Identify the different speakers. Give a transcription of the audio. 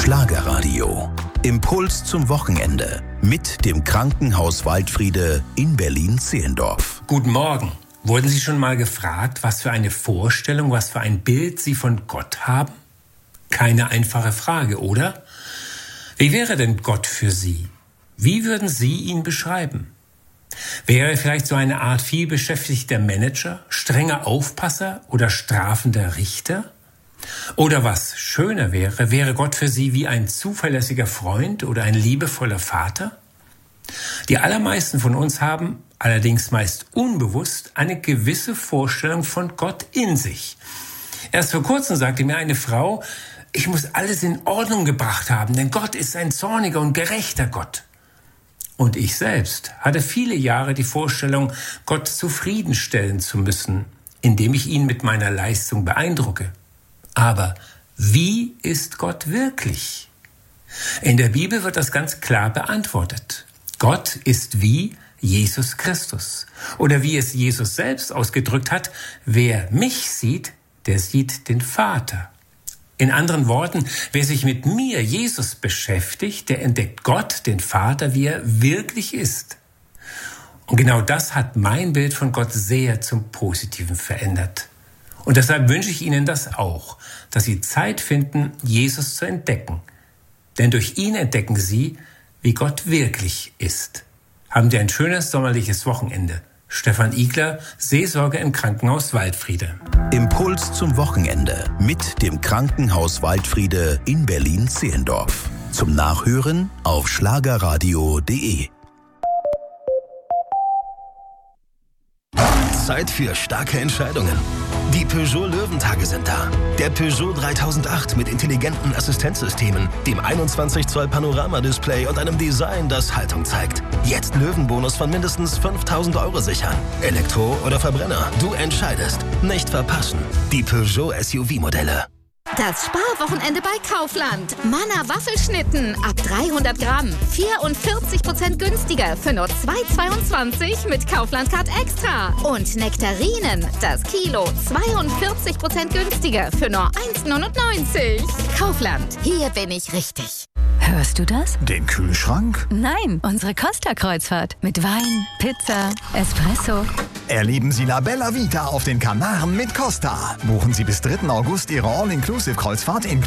Speaker 1: Schlagerradio. Impuls zum Wochenende mit dem Krankenhaus Waldfriede in Berlin-Zehlendorf.
Speaker 2: Guten Morgen. Wurden Sie schon mal gefragt, was für eine Vorstellung, was für ein Bild Sie von Gott haben? Keine einfache Frage, oder? Wie wäre denn Gott für Sie? Wie würden Sie ihn beschreiben? Wäre er vielleicht so eine Art vielbeschäftigter Manager, strenger Aufpasser oder strafender Richter? Oder was schöner wäre, wäre Gott für Sie wie ein zuverlässiger Freund oder ein liebevoller Vater? Die allermeisten von uns haben, allerdings meist unbewusst, eine gewisse Vorstellung von Gott in sich. Erst vor kurzem sagte mir eine Frau, ich muss alles in Ordnung gebracht haben, denn Gott ist ein zorniger und gerechter Gott. Und ich selbst hatte viele Jahre die Vorstellung, Gott zufriedenstellen zu müssen, indem ich ihn mit meiner Leistung beeindrucke. Aber wie ist Gott wirklich? In der Bibel wird das ganz klar beantwortet. Gott ist wie Jesus Christus. Oder wie es Jesus selbst ausgedrückt hat, wer mich sieht, der sieht den Vater. In anderen Worten, wer sich mit mir, Jesus, beschäftigt, der entdeckt Gott, den Vater, wie er wirklich ist. Und genau das hat mein Bild von Gott sehr zum Positiven verändert. Und deshalb wünsche ich Ihnen das auch, dass Sie Zeit finden, Jesus zu entdecken. Denn durch ihn entdecken Sie, wie Gott wirklich ist. Haben Sie ein schönes sommerliches Wochenende. Stefan Igler, Seelsorge im Krankenhaus Waldfriede.
Speaker 1: Impuls zum Wochenende mit dem Krankenhaus Waldfriede in Berlin-Zehlendorf. Zum Nachhören auf schlagerradio.de. Zeit für starke Entscheidungen. Die Peugeot Löwentage sind da. Der Peugeot 3008 mit intelligenten Assistenzsystemen, dem 21 Zoll Panoramadisplay und einem Design, das Haltung zeigt. Jetzt Löwenbonus von mindestens 5.000 € sichern. Elektro oder Verbrenner, du entscheidest. Nicht verpassen. Die Peugeot SUV-Modelle.
Speaker 3: Das Sparwochenende bei Kaufland. Manna Waffelschnitten ab 300 Gramm. 44% günstiger für nur 2,22 mit Kaufland Card Extra. Und Nektarinen, das Kilo, 42% günstiger für nur 1,99. Kaufland, hier bin ich richtig.
Speaker 4: Hörst du das?
Speaker 5: Den Kühlschrank?
Speaker 4: Nein, unsere Costa-Kreuzfahrt. Mit Wein, Pizza, Espresso.
Speaker 5: Erleben Sie La Bella Vita auf den Kanaren mit Costa. Buchen Sie bis 3. August Ihre All-Inclusive-Kreuzfahrt